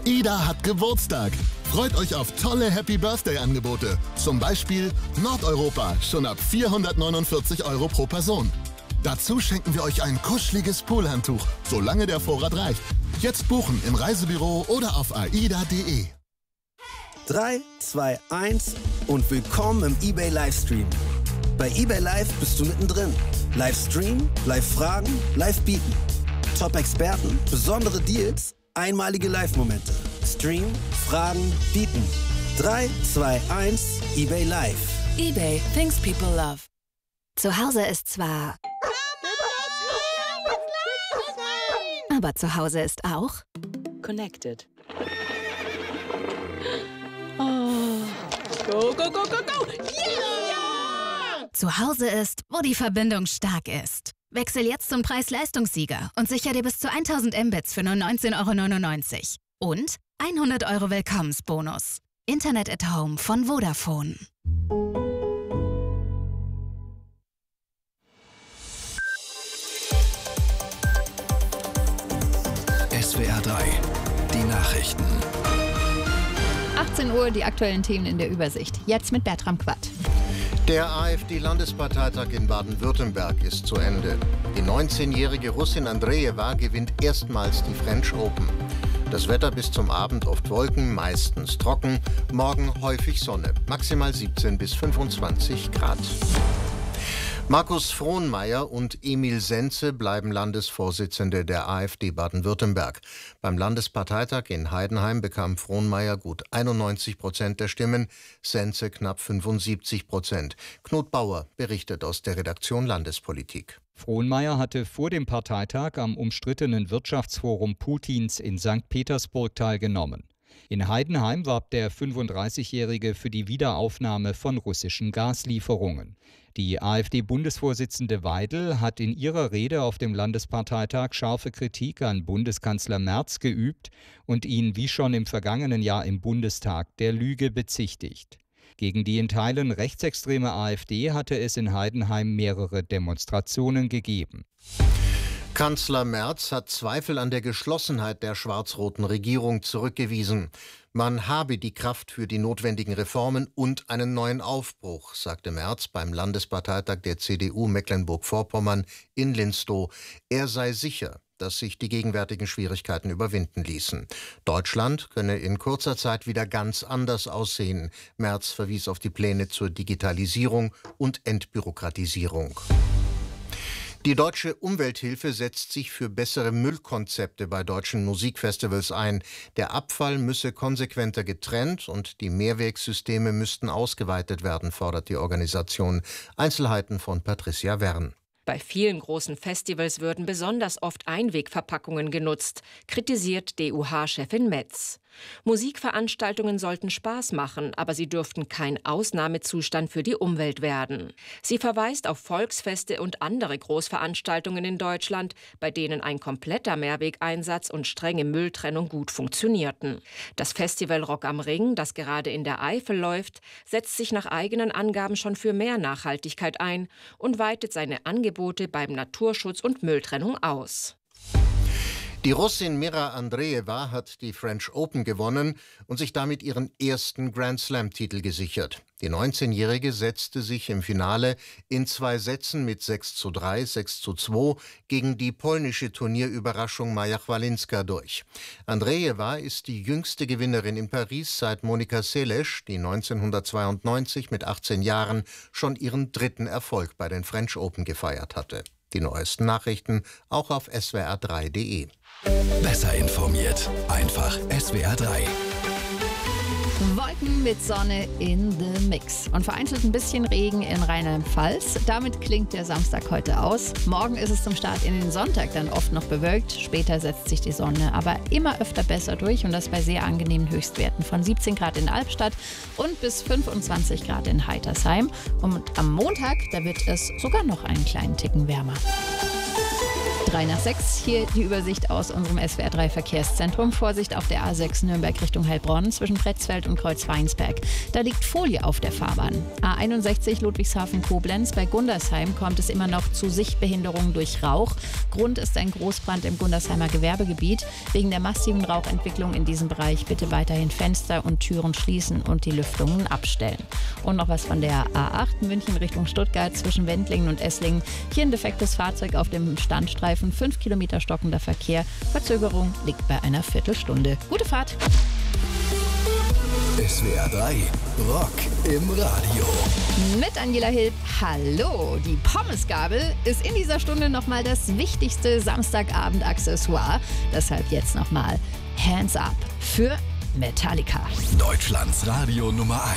Ida hat Geburtstag. Freut euch auf tolle Happy Birthday-Angebote. Zum Beispiel Nordeuropa, schon ab 449 € pro Person. Dazu schenken wir euch ein kuscheliges Poolhandtuch, solange der Vorrat reicht. Jetzt buchen im Reisebüro oder auf aida.de. 3, 2, 1 und willkommen im eBay Livestream. Bei eBay Live bist du mittendrin. Livestream, Live-Fragen, Live-Bieten. Top-Experten, besondere Deals, einmalige Live-Momente. Stream, Fragen, Bieten. 3, 2, 1, eBay Live. eBay, things people love. Zu Hause ist zwar... Aber zu Hause ist auch... Connected. Oh. Go, go, go, go, go! Yeah! Zu Hause ist, wo die Verbindung stark ist. Wechsel jetzt zum Preis-Leistungssieger und sicher dir bis zu 1000 Mbits für nur 19,99 € und 100 € Willkommensbonus. Internet at Home von Vodafone. SWR 3, die Nachrichten. 18 Uhr, die aktuellen Themen in der Übersicht. Jetzt mit Bertram Quatt. Der AfD-Landesparteitag in Baden-Württemberg ist zu Ende. Die 19-jährige Russin Andrejewa gewinnt erstmals die French Open. Das Wetter bis zum Abend oft Wolken, meistens trocken. Morgen häufig Sonne, maximal 17 bis 25 Grad. Markus Frohnmayer und Emil Senze bleiben Landesvorsitzende der AfD Baden-Württemberg. Beim Landesparteitag in Heidenheim bekam Frohnmayer gut 91% der Stimmen, Senze knapp 75%. Knut Bauer berichtet aus der Redaktion Landespolitik. Frohnmayer hatte vor dem Parteitag am umstrittenen Wirtschaftsforum Putins in St. Petersburg teilgenommen. In Heidenheim warb der 35-Jährige für die Wiederaufnahme von russischen Gaslieferungen. Die AfD-Bundesvorsitzende Weidel hat in ihrer Rede auf dem Landesparteitag scharfe Kritik an Bundeskanzler Merz geübt und ihn wie schon im vergangenen Jahr im Bundestag der Lüge bezichtigt. Gegen die in Teilen rechtsextreme AfD hatte es in Heidenheim mehrere Demonstrationen gegeben. Kanzler Merz hat Zweifel an der Geschlossenheit der schwarz-roten Regierung zurückgewiesen. Man habe die Kraft für die notwendigen Reformen und einen neuen Aufbruch, sagte Merz beim Landesparteitag der CDU Mecklenburg-Vorpommern in Linstow. Er sei sicher, dass sich die gegenwärtigen Schwierigkeiten überwinden ließen. Deutschland könne in kurzer Zeit wieder ganz anders aussehen. Merz verwies auf die Pläne zur Digitalisierung und Entbürokratisierung. Die Deutsche Umwelthilfe setzt sich für bessere Müllkonzepte bei deutschen Musikfestivals ein. Der Abfall müsse konsequenter getrennt und die Mehrwegsysteme müssten ausgeweitet werden, fordert die Organisation. Einzelheiten von Patricia Wern. Bei vielen großen Festivals würden besonders oft Einwegverpackungen genutzt, kritisiert DUH-Chefin Metz. Musikveranstaltungen sollten Spaß machen, aber sie dürften kein Ausnahmezustand für die Umwelt werden. Sie verweist auf Volksfeste und andere Großveranstaltungen in Deutschland, bei denen ein kompletter Mehrwegeinsatz und strenge Mülltrennung gut funktionierten. Das Festival Rock am Ring, das gerade in der Eifel läuft, setzt sich nach eigenen Angaben schon für mehr Nachhaltigkeit ein und weitet seine Angebote beim Naturschutz und Mülltrennung aus. Die Russin Mira Andrejewa hat die French Open gewonnen und sich damit ihren ersten Grand-Slam-Titel gesichert. Die 19-Jährige setzte sich im Finale in 2 Sätzen mit 6:3, 6:2 gegen die polnische Turnierüberraschung Maja Chwalinska durch. Andrejewa ist die jüngste Gewinnerin in Paris seit Monika Seles, die 1992 mit 18 Jahren schon ihren 3. Erfolg bei den French Open gefeiert hatte. Die neuesten Nachrichten auch auf swr3.de. Besser informiert, einfach SWR 3. Wolken mit Sonne in the Mix. Und vereinzelt ein bisschen Regen in Rheinland-Pfalz. Damit klingt der Samstag heute aus. Morgen ist es zum Start in den Sonntag dann oft noch bewölkt. Später setzt sich die Sonne aber immer öfter besser durch und das bei sehr angenehmen Höchstwerten von 17 Grad in Albstadt und bis 25 Grad in Heitersheim. Und am Montag, da wird es sogar noch einen kleinen Ticken wärmer. 6, hier die Übersicht aus unserem SWR3 Verkehrszentrum. Vorsicht auf der A6 Nürnberg Richtung Heilbronn zwischen Pretzfeld und Kreuzweinsberg. Da liegt Folie auf der Fahrbahn. A61 Ludwigshafen-Koblenz. Bei Gundersheim kommt es immer noch zu Sichtbehinderungen durch Rauch. Grund ist ein Großbrand im Gundersheimer Gewerbegebiet. Wegen der massiven Rauchentwicklung in diesem Bereich bitte weiterhin Fenster und Türen schließen und die Lüftungen abstellen. Und noch was von der A8 München Richtung Stuttgart zwischen Wendlingen und Esslingen. Hier ein defektes Fahrzeug auf dem Standstreifen, 5 Kilometer stockender Verkehr. Verzögerung liegt bei einer Viertelstunde. Gute Fahrt! SWR 3 Rock im Radio. Mit Angela Hilb. Hallo! Die Pommesgabel ist in dieser Stunde nochmal das wichtigste Samstagabend-Accessoire. Deshalb jetzt nochmal Hands Up für Metallica. Deutschlands Radio Nummer 1.